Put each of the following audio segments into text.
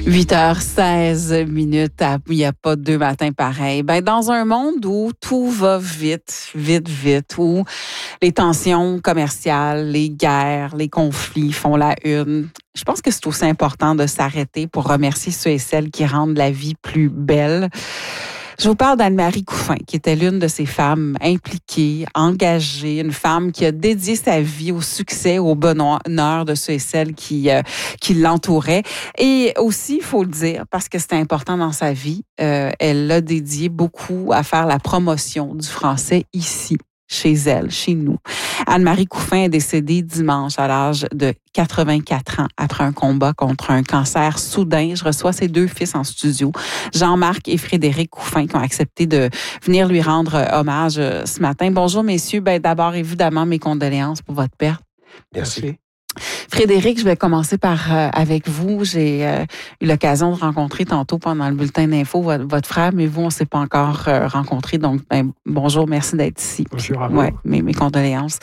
8h16. Il n'y a pas deux matins pareils. Dans un monde où tout va vite, où les tensions commerciales, les guerres, les conflits font la une, je pense que c'est aussi important de s'arrêter pour remercier ceux et celles qui rendent la vie plus belle. Je vous parle d'Anne-Marie Couffin, qui était l'une de ces femmes impliquées, engagées, une femme qui a dédié sa vie au succès, au bonheur de ceux et celles qui l'entouraient. Et aussi, il faut le dire, parce que c'était important dans sa vie, elle l'a dédié beaucoup à faire la promotion du français ici, chez elle, chez nous. Anne-Marie Couffin est décédée dimanche à l'âge de 84 ans après un combat contre un cancer soudain. Je reçois ses deux fils en studio, Jean-Marc et Frédéric Couffin, qui ont accepté de venir lui rendre hommage ce matin. Bonjour, messieurs. D'abord, évidemment, mes condoléances pour votre perte. Merci. Frédéric, je vais commencer avec vous. J'ai eu l'occasion de rencontrer tantôt pendant le bulletin d'info votre frère, mais vous, on ne s'est pas encore rencontrés. Donc, bonjour, merci d'être ici. Bonjour à vous. Ouais, mes condoléances.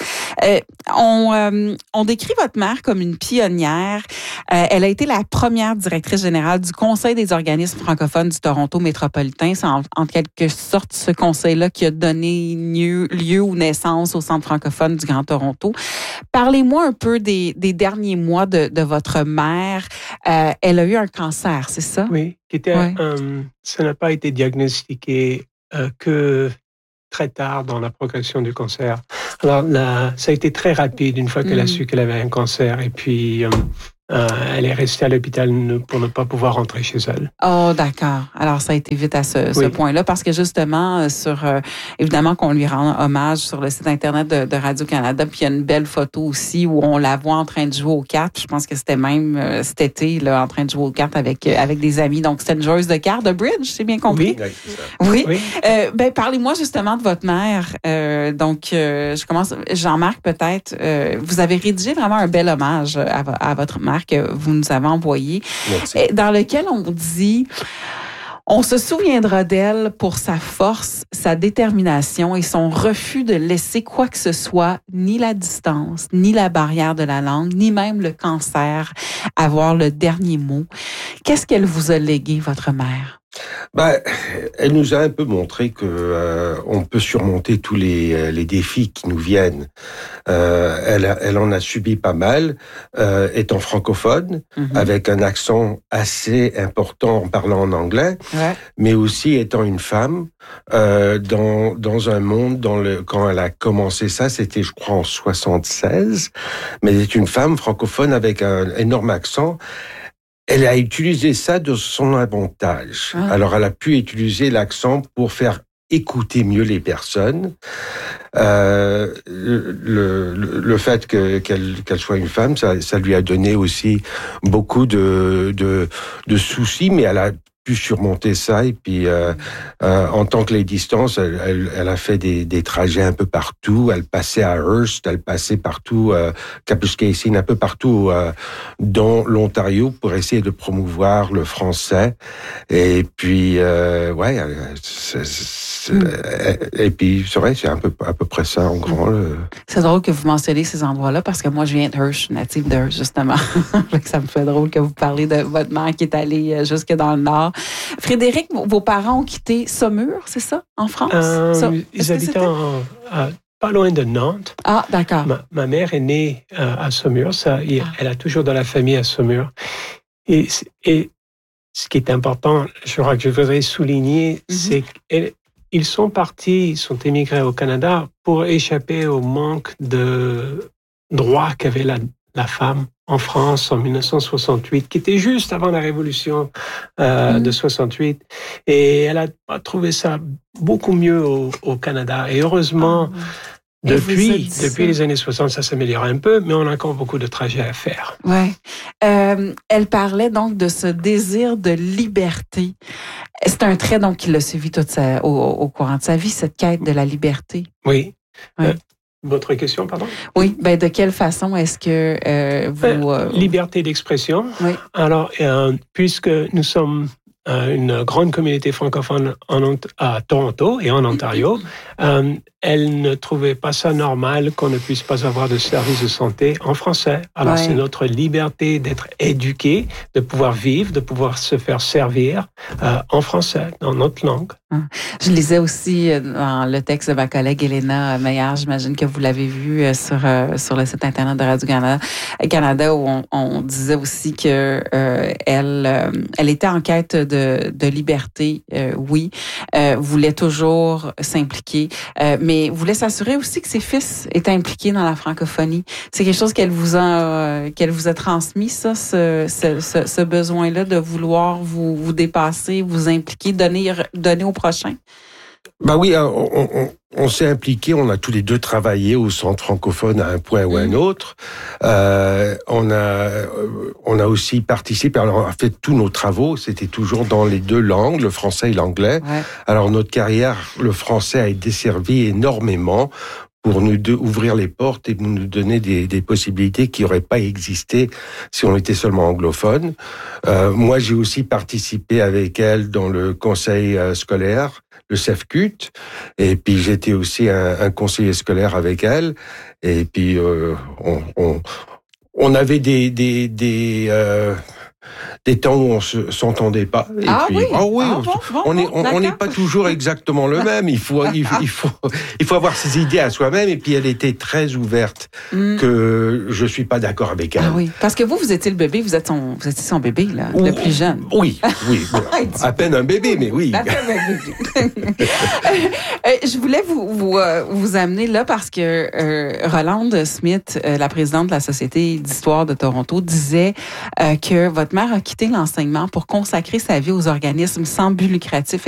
On décrit votre mère comme une pionnière. Elle a été la première directrice générale du Conseil des organismes francophones du Toronto métropolitain. C'est en quelque sorte ce conseil-là qui a donné lieu ou naissance au Centre francophone du Grand Toronto. Parlez-moi un peu des derniers mois de votre mère. Elle a eu un cancer, c'est ça? Oui, ça n'a pas été diagnostiqué que très tard dans la progression du cancer. Alors, ça a été très rapide une fois qu'elle a su qu'elle avait un cancer. Et puis, elle est restée à l'hôpital pour ne pas pouvoir rentrer chez elle. Oh, d'accord. Alors, ça a été vite à ce point-là, parce que justement, évidemment qu'on lui rend hommage sur le site Internet de Radio-Canada, puis il y a une belle photo aussi où on la voit en train de jouer aux cartes. Je pense que c'était même cet été, là, en train de jouer aux cartes avec des amis. Donc, c'était une joueuse de cartes, de bridge, j'ai bien compris? Oui, c'est ça. Oui. Parlez-moi justement de votre mère. Je commence. Jean-Marc, peut-être, vous avez rédigé vraiment un bel hommage à votre mère que vous nous avez envoyé, dans lequel on dit: on se souviendra d'elle pour sa force, sa détermination et son refus de laisser quoi que ce soit, ni la distance, ni la barrière de la langue, ni même le cancer, avoir le dernier mot. Qu'est-ce qu'elle vous a légué, votre mère? Elle nous a un peu montré que on peut surmonter tous les défis qui nous viennent. Elle en a subi pas mal, étant francophone, avec un accent assez important en parlant en anglais, mais aussi étant une femme dans un monde quand elle a commencé ça, c'était je crois en 76, mais elle est une femme francophone avec un énorme accent. Elle a utilisé ça de son avantage. Alors, elle a pu utiliser l'accent pour faire écouter mieux les personnes. Le fait qu'elle soit une femme, ça lui a donné aussi beaucoup de soucis, mais elle a pu surmonter ça. Et puis, en tant que les distances, elle a fait des trajets un peu partout. Elle passait à Hearst, elle passait partout, Kapuskasing, un peu partout dans l'Ontario pour essayer de promouvoir le français. Et puis, et puis, c'est vrai, c'est à peu près ça, en grand. C'est drôle que vous mentionniez ces endroits-là, parce que moi, je viens de Hearst, je suis native de Hearst, justement. Ça me fait drôle que vous parlez de votre mère qui est allée jusque dans le Nord. Frédéric, vos parents ont quitté Saumur, c'est ça, en France? Ils habitaient pas loin de Nantes. Ah, d'accord. Ma mère est née à Saumur. Elle a toujours de la famille à Saumur. Et ce qui est important, je crois que je voudrais souligner, c'est qu'ils sont émigrés au Canada pour échapper au manque de droits qu'avait la femme en France en 1968, qui était juste avant la révolution de 68. Et elle a trouvé ça beaucoup mieux au Canada. Et heureusement, depuis les années 60, ça s'améliore un peu, mais on a encore beaucoup de trajets à faire. Ouais. Elle parlait donc de ce désir de liberté. C'est un trait donc qui l'a suivi au courant de sa vie, cette quête de la liberté. Oui. Votre question, pardon? Oui, de quelle façon est-ce que vous... Liberté d'expression. Oui. Alors, puisque nous sommes une grande communauté francophone à Toronto et en Ontario. Elle ne trouvait pas ça normal qu'on ne puisse pas avoir de services de santé en français. Alors, c'est notre liberté d'être éduqué, de pouvoir vivre, de pouvoir se faire servir en français, dans notre langue. Je lisais aussi dans le texte de ma collègue Elena Meillard, j'imagine que vous l'avez vu sur le site internet de Radio-Canada, où on disait aussi que elle était en quête de liberté, oui, voulait toujours s'impliquer, mais voulait s'assurer aussi que ses fils étaient impliqués dans la francophonie. C'est quelque chose qu'elle vous a transmis, ça, ce besoin-là de vouloir vous dépasser, vous impliquer, donner au prochain? Ben oui, on s'est impliqués, on a tous les deux travaillé au centre francophone à un point ou à un autre. On a aussi participé, alors on a fait tous nos travaux, c'était toujours dans les deux langues, le français et l'anglais. Ouais. Alors notre carrière, le français a desservi énormément pour nous ouvrir les portes et nous donner des possibilités qui n'auraient pas existé si on était seulement anglophone. Moi, j'ai aussi participé avec elle dans le conseil scolaire, le CEFCUT, et puis j'étais aussi un conseiller scolaire avec elle, et puis on avait des temps où on s'entendait pas. Et puis, on n'est pas toujours exactement le même. Il faut avoir ses idées à soi-même. Et puis elle était très ouverte que je suis pas d'accord avec elle. Ah oui, parce que vous étiez le bébé, vous étiez son bébé là, le plus jeune. Oui, à peine un bébé, mais oui. À peine un bébé. Je voulais vous amener là parce que Rolande Smith, la présidente de la Société d'histoire de Toronto, disait que votre mère a quitté l'enseignement pour consacrer sa vie aux organismes sans but lucratif.